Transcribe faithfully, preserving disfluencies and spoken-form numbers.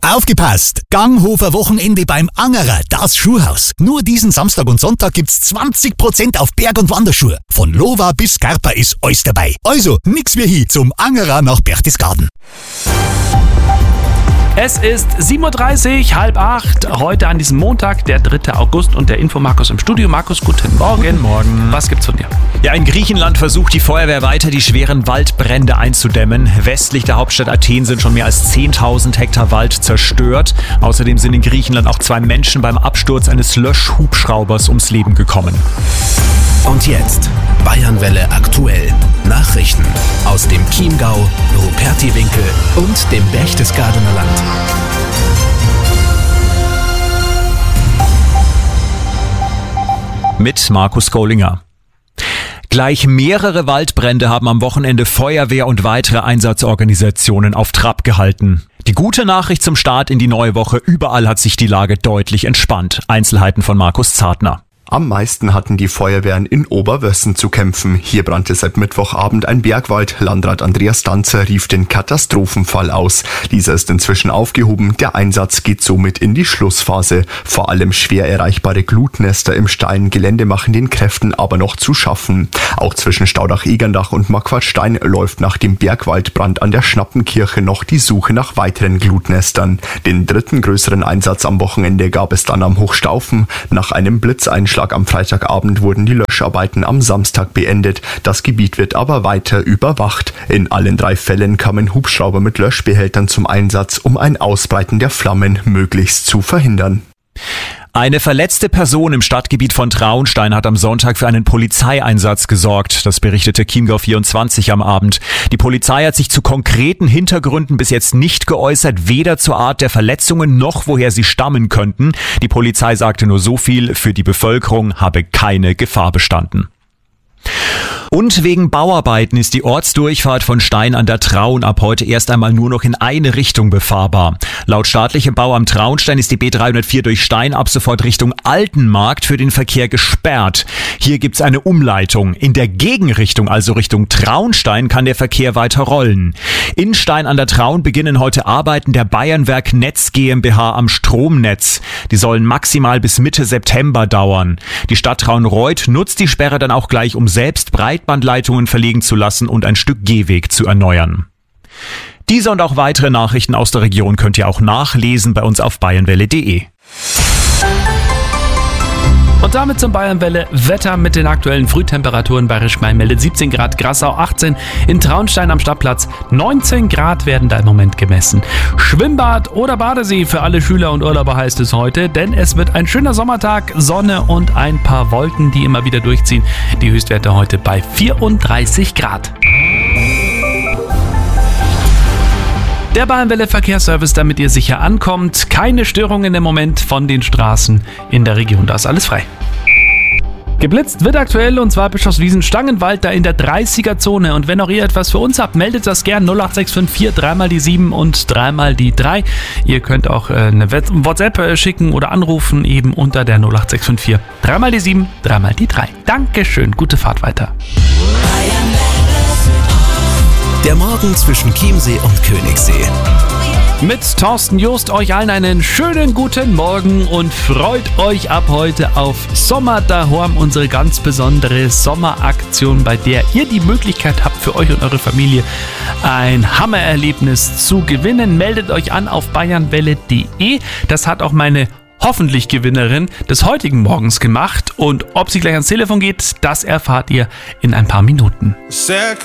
Aufgepasst! Ganghofer Wochenende beim Angerer, das Schuhhaus. Nur diesen Samstag und Sonntag gibt's zwanzig Prozent auf Berg- und Wanderschuhe. Von Lova bis Scarpa ist alles dabei. Also, nix wie hin zum Angerer nach Berchtesgaden. Es ist sieben Uhr dreißig, halb acht, heute an diesem Montag, der dritte August, und der Info Markus im Studio. Markus, guten Morgen. Guten Morgen. Was gibt's von dir? Ja, in Griechenland versucht die Feuerwehr weiter, die schweren Waldbrände einzudämmen. Westlich der Hauptstadt Athen sind schon mehr als zehntausend Hektar Wald zerstört. Außerdem sind in Griechenland auch zwei Menschen beim Absturz eines Löschhubschraubers ums Leben gekommen. Und jetzt Bayernwelle aktuell. Nachrichten aus dem Chiemgau, Rupertiwinkel und dem Berchtesgadener Land. Mit Markus Gollinger. Gleich mehrere Waldbrände haben am Wochenende Feuerwehr und weitere Einsatzorganisationen auf Trab gehalten. Die gute Nachricht zum Start in die neue Woche: überall hat sich die Lage deutlich entspannt. Einzelheiten von Markus Zartner. Am meisten hatten die Feuerwehren in Oberwössen zu kämpfen. Hier brannte seit Mittwochabend ein Bergwald. Landrat Andreas Danzer rief den Katastrophenfall aus. Dieser ist inzwischen aufgehoben. Der Einsatz geht somit in die Schlussphase. Vor allem schwer erreichbare Glutnester im steilen Gelände machen den Kräften aber noch zu schaffen. Auch zwischen Staudach-Egerndach und Marquardstein läuft nach dem Bergwaldbrand an der Schnappenkirche noch die Suche nach weiteren Glutnestern. Den dritten größeren Einsatz am Wochenende gab es dann am Hochstaufen. Nach einem Blitzeinschlag am Freitagabend wurden die Löscharbeiten am Samstag beendet. Das Gebiet wird aber weiter überwacht. In allen drei Fällen kamen Hubschrauber mit Löschbehältern zum Einsatz, um ein Ausbreiten der Flammen möglichst zu verhindern. Eine verletzte Person im Stadtgebiet von Traunstein hat am Sonntag für einen Polizeieinsatz gesorgt. Das berichtete Chiemgau vierundzwanzig am Abend. Die Polizei hat sich zu konkreten Hintergründen bis jetzt nicht geäußert, weder zur Art der Verletzungen noch woher sie stammen könnten. Die Polizei sagte nur so viel: für die Bevölkerung habe keine Gefahr bestanden. Und wegen Bauarbeiten ist die Ortsdurchfahrt von Stein an der Traun ab heute erst einmal nur noch in eine Richtung befahrbar. Laut staatlichem Bauamt Traunstein ist die B dreihundertvier durch Stein ab sofort Richtung Altenmarkt für den Verkehr gesperrt. Hier gibt's eine Umleitung. In der Gegenrichtung, also Richtung Traunstein, kann der Verkehr weiter rollen. In Stein an der Traun beginnen heute Arbeiten der Bayernwerk Netz GmbH am Stromnetz. Die sollen maximal bis Mitte September dauern. Die Stadt Traunreut nutzt die Sperre dann auch gleich, um selbst Breitbandleitungen verlegen zu lassen und ein Stück Gehweg zu erneuern. Diese und auch weitere Nachrichten aus der Region könnt ihr auch nachlesen bei uns auf bayernwelle punkt de. Und damit zum Bayernwelle Wetter mit den aktuellen Frühtemperaturen. Bayerisch Gmein meldet siebzehn Grad, Grassau achtzehn, in Traunstein am Stadtplatz neunzehn Grad werden da im Moment gemessen. Schwimmbad oder Badesee für alle Schüler und Urlauber heißt es heute, denn es wird ein schöner Sommertag, Sonne und ein paar Wolken, die immer wieder durchziehen. Die Höchstwerte heute bei vierunddreißig Grad. Der Bayernwelle Verkehrsservice, damit ihr sicher ankommt. Keine Störungen im Moment von den Straßen in der Region, da ist alles frei. Geblitzt wird aktuell, und zwar Bischofswiesen-Stangenwald, da in der dreißiger-Zone. Und wenn auch ihr etwas für uns habt, meldet das gern null acht sechs fünf vier, dreimal die sieben und dreimal die drei. Ihr könnt auch eine WhatsApp schicken oder anrufen, eben unter der null acht sechs fünf vier, dreimal die sieben, dreimal die drei. Dankeschön, gute Fahrt weiter. Der Morgen zwischen Chiemsee und Königssee. Mit Thorsten Joost euch allen einen schönen guten Morgen und freut euch ab heute auf Sommer daheim, unsere ganz besondere Sommeraktion, bei der ihr die Möglichkeit habt, für euch und eure Familie ein Hammererlebnis zu gewinnen. Meldet euch an auf bayernwelle punkt de. Das hat auch meine hoffentlich Gewinnerin des heutigen Morgens gemacht, und ob sie gleich ans Telefon geht, das erfahrt ihr in ein paar Minuten.